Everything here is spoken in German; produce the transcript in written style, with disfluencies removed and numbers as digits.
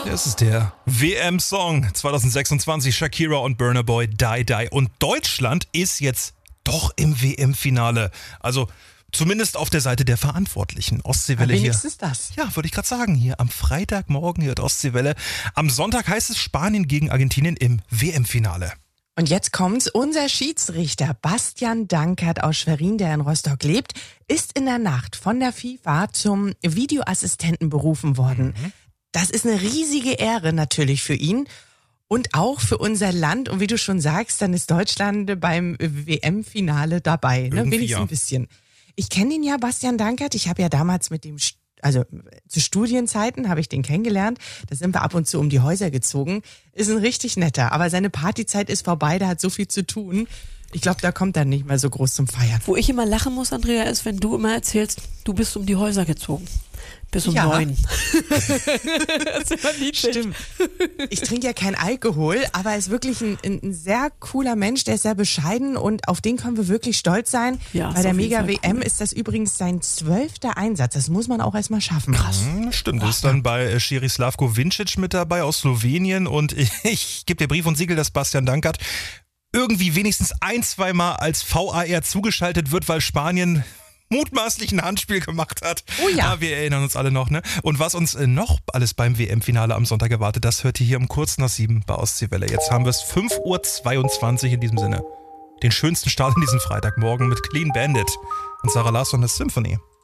Es ist der WM-Song 2026, Shakira und Burna Boy, Die Die. Und Deutschland ist jetzt doch im WM-Finale. Also zumindest auf der Seite der Verantwortlichen. Ostseewelle hier. Wenigstens das. Ja, würde ich gerade sagen, hier am Freitagmorgen hört Ostseewelle. Am Sonntag heißt es Spanien gegen Argentinien im WM-Finale. Und jetzt kommt's. Unser Schiedsrichter Bastian Dankert aus Schwerin, der in Rostock lebt, ist in der Nacht von der FIFA zum Videoassistenten berufen worden. Das ist eine riesige Ehre natürlich für ihn und auch für unser Land. Und wie du schon sagst, dann ist Deutschland beim WM-Finale dabei. Ne? Wenigstens ja. ein bisschen. Ich kenne ihn ja, Bastian Dankert. Ich habe ja damals mit dem, also zu Studienzeiten habe ich den kennengelernt. Da sind wir ab und zu um die Häuser gezogen. Ist ein richtig netter. Aber seine Partyzeit ist vorbei. Der hat so viel zu tun. Ich glaube, da kommt er nicht mehr so groß zum Feiern. Wo ich immer lachen muss, Andrea, ist, wenn du immer erzählst, du bist um die Häuser gezogen. Bis um 9. Das ist immer niedlich. Stimmt. Ich trinke ja kein Alkohol, aber er ist wirklich ein sehr cooler Mensch, der ist sehr bescheiden und auf den können wir wirklich stolz sein. Ja, bei der Mega-WM ist das übrigens sein 12. Einsatz. Das muss man auch erstmal schaffen. Krass. Stimmt, das ist dann bei Schiri Slavko Vincic mit dabei aus Slowenien und ich gebe dir Brief und Siegel, dass Bastian Dankert irgendwie wenigstens 1-2 Mal als VAR zugeschaltet wird, weil Spanien mutmaßlich ein Handspiel gemacht hat. Oh ja. Wir erinnern uns alle noch, ne? Und was uns noch alles beim WM-Finale am Sonntag erwartet, das hört ihr hier um kurz nach 7 bei Ostseewelle. Jetzt haben wir es 5:22 Uhr in diesem Sinne. Den schönsten Start in diesem Freitagmorgen mit Clean Bandit und Sarah Larsson, das Symphony.